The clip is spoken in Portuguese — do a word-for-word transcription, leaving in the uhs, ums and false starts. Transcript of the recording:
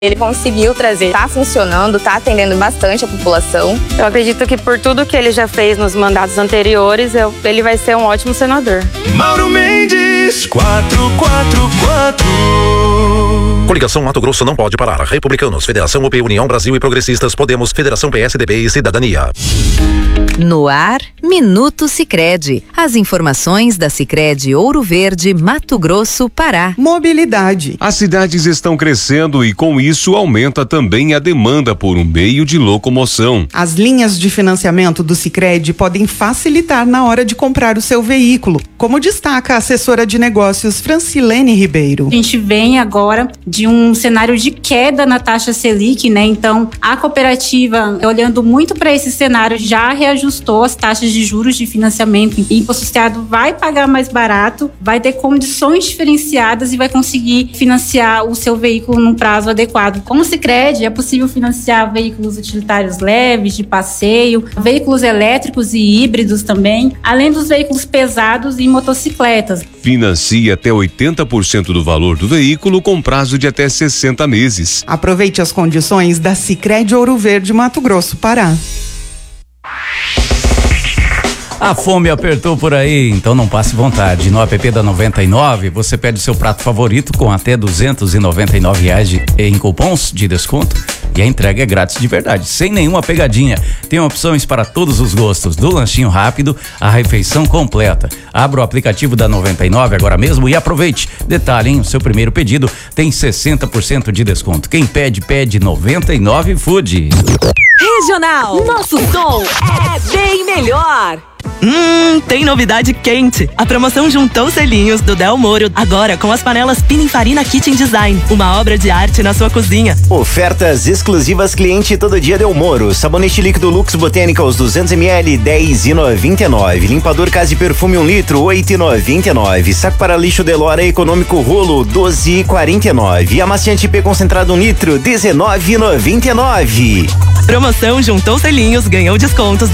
Ele conseguiu trazer, tá funcionando, tá atendendo bastante a população. Eu acredito que por tudo que ele já fez nos mandatos anteriores, eu, ele vai ser um ótimo senador. Mauro Mendes, quatro quatro quatro. Coligação Mato Grosso não pode parar. Republicanos, Federação U P, União Brasil e Progressistas, Podemos, Federação P S D B e Cidadania. No ar, Minuto Sicredi. As informações da Sicredi Ouro Verde, Mato Grosso, Pará. Mobilidade. As cidades estão crescendo e com isso aumenta também a demanda por um meio de locomoção. As linhas de financiamento do Sicredi podem facilitar na hora de comprar o seu veículo, como destaca a assessora de negócios Francilene Ribeiro. A gente vem agora de um cenário de queda na taxa Selic, né? Então, a cooperativa, olhando muito para esse cenário, já reajustou as taxas de juros de financiamento. O imposto associado vai pagar mais barato, vai ter condições diferenciadas e vai conseguir financiar o seu veículo num prazo adequado. Com o Sicredi, é possível financiar veículos utilitários leves, de passeio, veículos elétricos e híbridos também, além dos veículos pesados e motocicletas. Financia até oitenta por cento do valor do veículo com prazo de até sessenta meses. Aproveite as condições da Sicredi Ouro Verde, Mato Grosso, Pará. A fome apertou por aí, então não passe vontade. No app da noventa e nove, você pede seu prato favorito com até duzentos e noventa e nove reais de, em cupons de desconto. E a entrega é grátis de verdade, sem nenhuma pegadinha. Tem opções para todos os gostos, do lanchinho rápido à refeição completa. Abra o aplicativo da noventa e nove agora mesmo e aproveite. Detalhe, hein? O seu primeiro pedido tem sessenta por cento de desconto. Quem pede, pede noventa e nove Food. Regional, nosso som é bem melhor. Hum, tem novidade quente. A promoção juntou selinhos do Del Moro, agora com as panelas Pininfarina Kitchen Design, uma obra de arte na sua cozinha. Ofertas exclusivas cliente todo dia Del Moro. Sabonete líquido Lux Botanicals duzentos mililitros, dez e noventa e nove. Limpador Casa e Perfume um litro, oito e noventa e nove. Saco para lixo Delora Econômico Rolo, doze e quarenta e nove. E amaciante P concentrado um litro, dezenove e noventa e nove. Promoção juntou selinhos, ganhou descontos